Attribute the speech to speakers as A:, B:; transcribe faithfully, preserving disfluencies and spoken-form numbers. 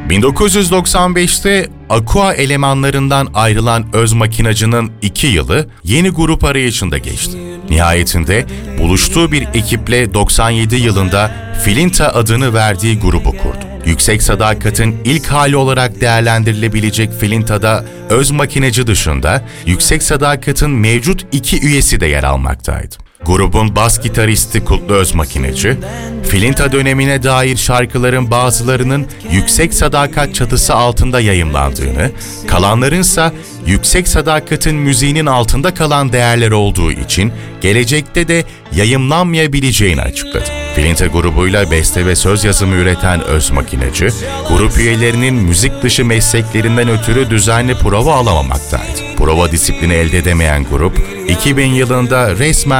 A: bin dokuz yüz doksan beşte Aqua elemanlarından ayrılan Öz Makinacı'nın iki yılı yeni grup arayışında geçti. Nihayetinde buluştuğu bir ekiple doksan yedi yılında Filinta adını verdiği grubu kurdu. Yüksek Sadakat'in ilk hali olarak değerlendirilebilecek Filinta'da Öz Makinacı dışında Yüksek Sadakat'in mevcut iki üyesi de yer almaktaydı. Grubun bas gitaristi Kutlu Öz Makinacı, Filinta dönemine dair şarkıların bazılarının Yüksek Sadakat çatısı altında yayımlandığını, kalanlarınsa Yüksek Sadakat'in müziğinin altında kalan değerler olduğu için gelecekte de yayımlanmayabileceğini açıkladı. Filinta grubuyla beste ve söz yazımı üreten Öz Makinacı, grup üyelerinin müzik dışı mesleklerinden ötürü düzenli prova alamamaktaydı. Prova disiplini elde edemeyen grup, iki bin yılında resmen